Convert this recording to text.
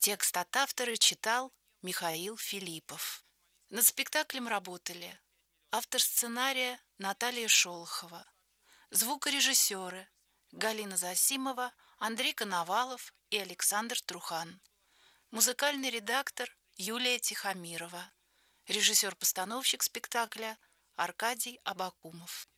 Текст от автора читал Михаил Филиппов. Над спектаклем работали автор сценария Наталья Шолохова, звукорежиссеры Галина Засимова, Андрей Коновалов и Александр Трухан, музыкальный редактор Юлия Тихомирова, режиссер-постановщик спектакля Аркадий Абакумов.